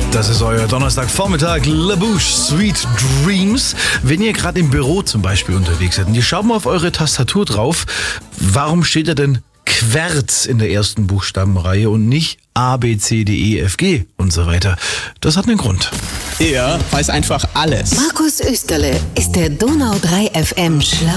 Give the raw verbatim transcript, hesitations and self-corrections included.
Das ist euer Donnerstagvormittag, La Bouche, Sweet Dreams. Wenn ihr gerade im Büro zum Beispiel unterwegs seid und ihr schaut mal auf eure Tastatur drauf, warum steht da denn Querz in der ersten Buchstabenreihe und nicht A, B, C, D, E, F, G und so weiter? Das hat einen Grund. Er weiß einfach alles. Markus Österle ist der Donau drei F M Schlau.